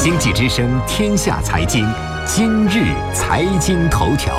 经济之声天下财经，今日财经头条。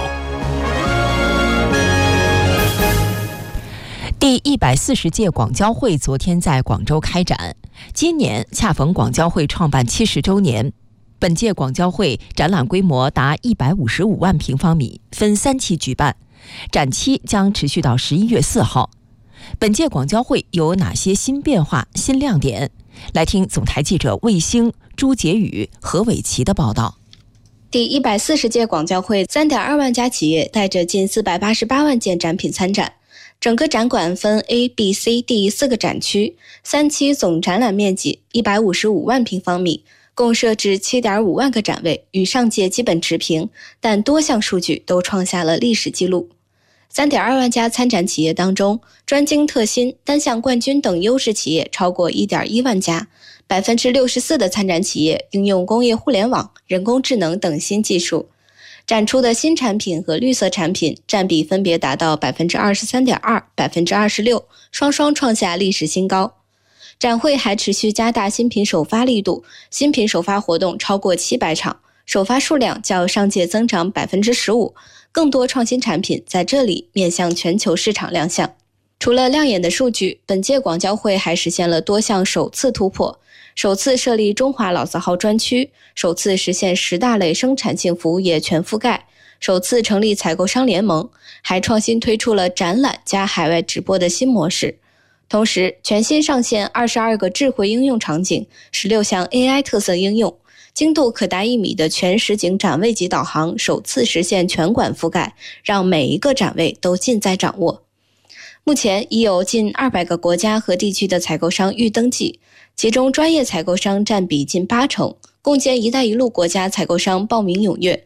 第140届广交会昨天在广州开展，今年恰逢广交会创办70周年。本届广交会展览规模达155万平方米，分3期举办，展期将持续到11月4号。本届广交会有哪些新变化、新亮点？来听总台记者魏星、朱杰宇、何伟奇的报道。 第140届广交会 3.2 万家企业带着近488万件展品参展。整个展馆分 A、B、C、D 4个展区，3期总展览面积155万平方米，共设置7.5万个展位，与上届基本持平，但多项数据都创下了历史记录。3.2 万家参展企业当中，专精特新、单项冠军等优势企业超过 1.1 万家，64%的参展企业应用工业互联网、人工智能等新技术。展出的新产品和绿色产品占比分别达到 23.2%、26%， 双双创下历史新高。展会还持续加大新品首发力度，新品首发活动超过700场，首发数量较上届增长 15%， 更多创新产品在这里面向全球市场亮相。除了亮眼的数据，本届广交会还实现了多项首次突破，首次设立中华老字号专区，首次实现10大类生产性服务业全覆盖，首次成立采购商联盟，还创新推出了展览加海外直播的新模式。同时，全新上线22个智慧应用场景，16项 AI 特色应用，精度可达1米的全实景展位级导航首次实现全馆覆盖，让每一个展位都尽在掌握。目前已有近200个国家和地区的采购商预登记，其中专业采购商占比近80%，共建“一带一路”国家采购商报名踊跃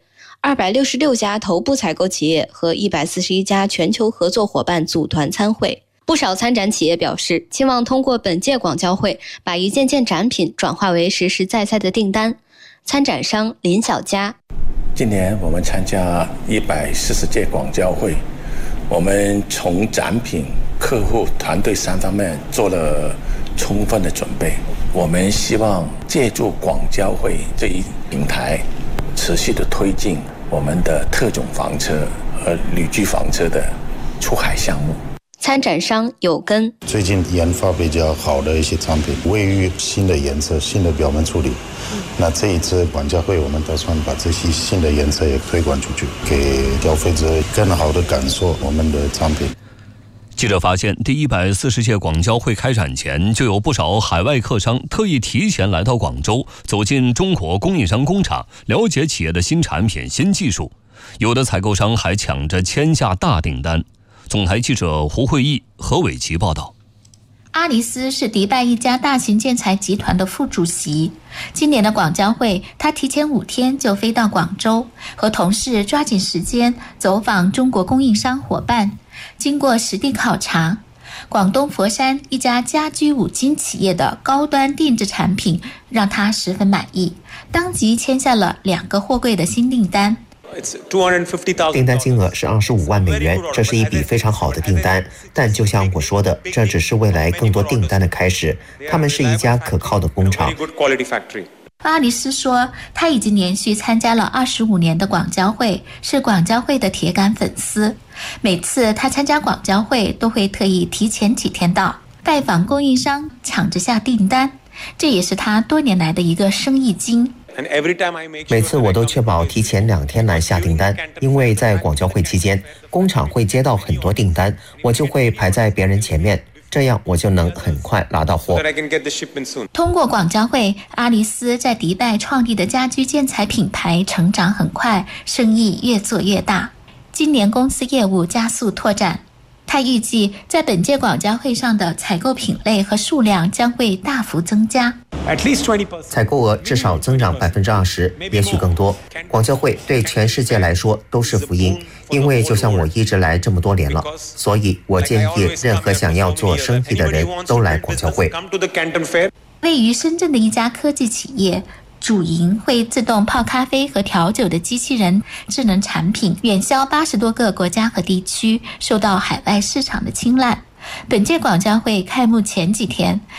，266家头部采购企业和141家全球合作伙伴组团参会。不少参展企业表示，期望通过本届广交会把一件件展品转化为实实在在的订单。参展商林小佳： 今年我们参加140届广交会，我们从展品、客户、团队3方面做了充分的准备。我们希望借助广交会这一平台，持续的推进我们的特种房车和旅居房车的出海项目。 参展商有根： 最近研发比较好的一些产品，卫浴新的颜色、新的表面处理。那这一次广交会，我们打算把这些新的颜色也推广出去，给消费者更好的感受我们的产品。 记者发现，第140届广交会开展前，就有不少海外客商特意提前来到广州，走进中国供应商工厂，了解企业的新产品、新技术。有的采购商还抢着签下大订单。总台记者胡慧毅、何伟奇报道。 阿里斯是迪拜一家大型建材集团的副主席。今年的广交会，他提前5天就飞到广州，和同事抓紧时间走访中国供应商伙伴。经过实地考察，广东佛山一家家居5金企业的高端定制产品让他十分满意，当即签下了2个货柜的新订单。 订单金额是25万美元，这是一笔非常好的订单。但就像我说的，这只是未来更多订单的开始。他们是一家可靠的工厂。 阿里斯说，他已经连续参加了25年的广交会，是广交会的铁杆粉丝。每次他参加广交会，都会特意提前几天到，拜访供应商，抢着下订单。这也是他多年来的一个生意经。 每次我都确保提前2天来下订单，因为在广交会期间，工厂会接到很多订单，我就会排在别人前面，这样我就能很快拿到货。 通过广交会，阿里斯在迪拜创立的家居建材品牌成长很快，生意越做越大。今年公司业务加速拓展，他预计在本届广交会上的采购品类和数量将会大幅增加。 采购额至少增长 20%， 也许更多。广交会对全世界来说都是福音，因为就像我一直来这么多年了，所以我建议任何想要做生意的人都来广交会。 位于深圳的一家科技企业主营会自动泡咖啡和调酒的机器人智能产品，远销80多个国家和地区，受到海外市场的青睐。本届广交会开幕前几天，